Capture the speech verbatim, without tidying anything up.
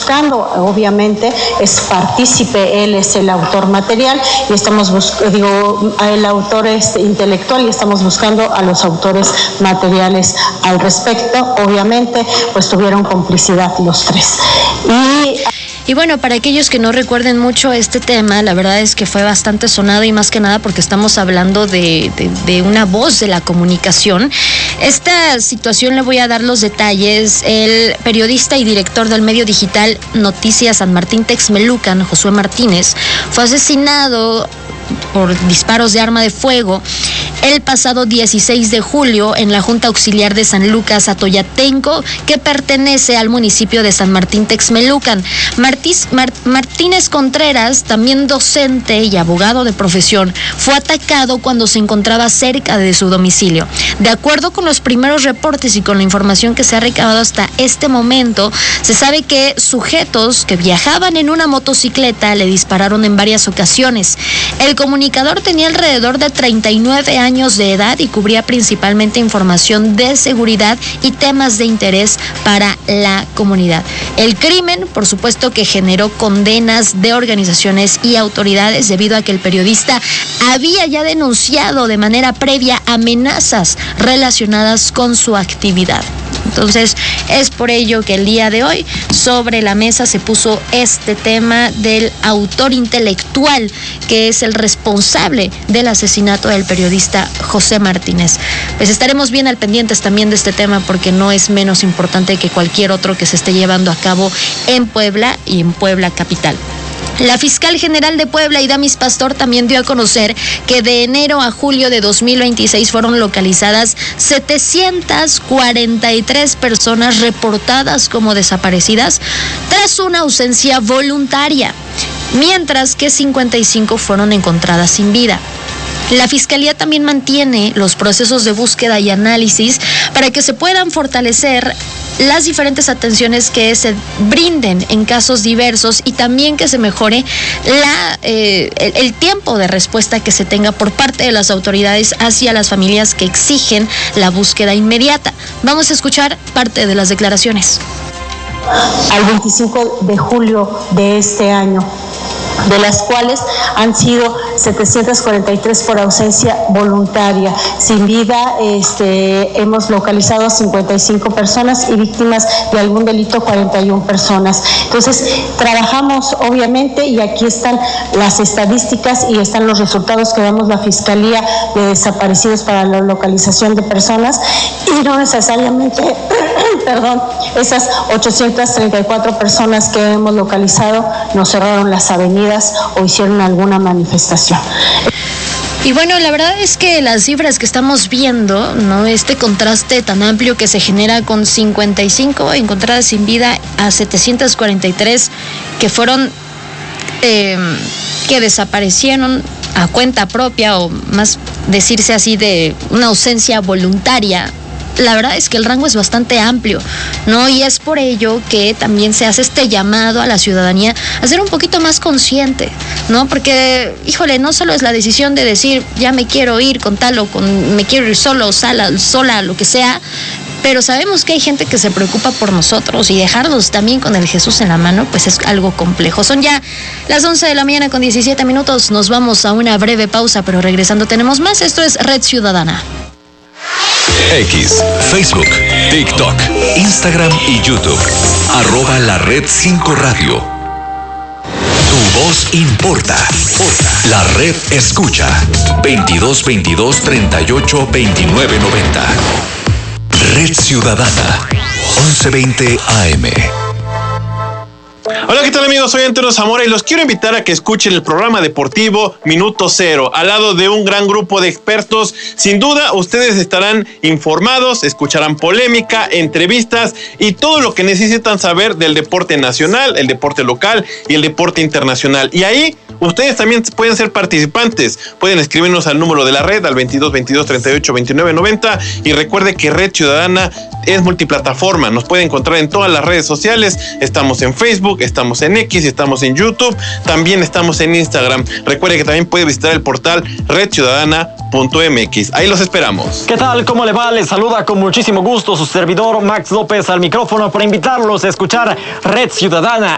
buscando, obviamente, es partícipe, él es el autor material y estamos buscando, digo, el autor es intelectual y estamos buscando a los autores materiales al respecto. Obviamente, pues tuvieron complicidad los tres. Y... Y bueno, para aquellos que no recuerden mucho este tema, la verdad es que fue bastante sonado y más que nada porque estamos hablando de, de, de una voz de la comunicación. Esta situación le voy a dar los detalles. El periodista y director del medio digital Noticias San Martín Texmelucan, Josué Martínez, fue asesinado por disparos de arma de fuego el pasado dieciséis de julio en la Junta Auxiliar de San Lucas Atoyatenco, que pertenece al municipio de San Martín Texmelucan. Martís, Mar, Martínez Contreras, también docente y abogado de profesión, fue atacado cuando se encontraba cerca de su domicilio. De acuerdo con los primeros reportes y con la información que se ha recabado hasta este momento, se sabe que sujetos que viajaban en una motocicleta le dispararon en varias ocasiones. El comunicador tenía alrededor de treinta y nueve años de edad y cubría principalmente información de seguridad y temas de interés para la comunidad. El crimen, por supuesto, que generó condenas de organizaciones y autoridades debido a que el periodista había ya denunciado de manera previa amenazas relacionadas con su actividad. Entonces, es por ello que el día de hoy sobre la mesa se puso este tema del autor intelectual, que es el responsable del asesinato del periodista José Martínez. Pues estaremos bien al pendientes también de este tema porque no es menos importante que cualquier otro que se esté llevando a cabo en Puebla y en Puebla capital. La fiscal general de Puebla, Idamis Pastor, también dio a conocer que de enero a julio de dos mil veintiséis fueron localizadas setecientas cuarenta y tres personas reportadas como desaparecidas tras una ausencia voluntaria, mientras que cincuenta y cinco fueron encontradas sin vida. La Fiscalía también mantiene los procesos de búsqueda y análisis para que se puedan fortalecer las diferentes atenciones que se brinden en casos diversos y también que se mejore la, eh, el, el tiempo de respuesta que se tenga por parte de las autoridades hacia las familias que exigen la búsqueda inmediata. Vamos a escuchar parte de las declaraciones. Al veinticinco de julio de este año, de las cuales han sido setecientas cuarenta y tres por ausencia voluntaria. Sin vida, este, hemos localizado a cincuenta y cinco personas y víctimas de algún delito cuarenta y una personas. Entonces, trabajamos obviamente y aquí están las estadísticas y están los resultados que damos la Fiscalía de desaparecidos para la localización de personas y no necesariamente, perdón, esas ochocientas treinta y cuatro personas que hemos localizado nos cerraron las avenidas o hicieron alguna manifestación. Y bueno, la verdad es que las cifras que estamos viendo, ¿no? Este contraste tan amplio que se genera con cincuenta y cinco encontradas sin vida a setecientas cuarenta y tres que fueron, eh, que desaparecieron a cuenta propia o más decirse así de una ausencia voluntaria. La verdad es que el rango es bastante amplio, ¿no? Y es por ello que también se hace este llamado a la ciudadanía a ser un poquito más consciente, ¿no? Porque, híjole, no solo es la decisión de decir, ya me quiero ir con tal o con me quiero ir solo, sola, sola, lo que sea, pero sabemos que hay gente que se preocupa por nosotros y dejarlos también con el Jesús en la mano, pues es algo complejo. Son ya las once de la mañana con diecisiete minutos, nos vamos a una breve pausa, pero regresando tenemos más. Esto es Red Ciudadana. X, Facebook, TikTok, Instagram y YouTube. Arroba la Red cinco Radio. Tu voz importa. La red escucha. veintidós veintidós treinta y ocho veintinueve noventa. Red Ciudadana. once veinte A M. Hola, ¿qué tal amigos? Soy Antonio Zamora y los quiero invitar a que escuchen el programa deportivo Minuto Cero, al lado de un gran grupo de expertos. Sin duda, ustedes estarán informados, escucharán polémica, entrevistas y todo lo que necesitan saber del deporte nacional, el deporte local y el deporte internacional. Y ahí ustedes también pueden ser participantes. Pueden escribirnos al número de la red, al veintidós veintidós treinta y ocho veintinueve noventa. Y recuerde que Red Ciudadana es multiplataforma. Nos puede encontrar en todas las redes sociales. Estamos en Facebook, estamos en X, estamos en YouTube. También estamos en Instagram. Recuerde que también puede visitar el portal red ciudadana punto m x. Ahí los esperamos. ¿Qué tal? ¿Cómo le va? Les saluda con muchísimo gusto su servidor Max López al micrófono para invitarlos a escuchar Red Ciudadana